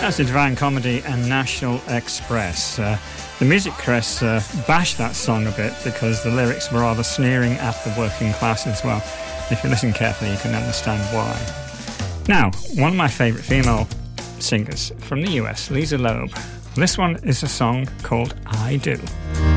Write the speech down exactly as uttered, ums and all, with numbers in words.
That's the Divine Comedy and National Express. Uh, the music press uh, bashed that song a bit because the lyrics were rather sneering at the working class as well. If you listen carefully, you can understand why. Now, one of my favourite female singers from the U S, Lisa Loeb. This one is a song called I Do.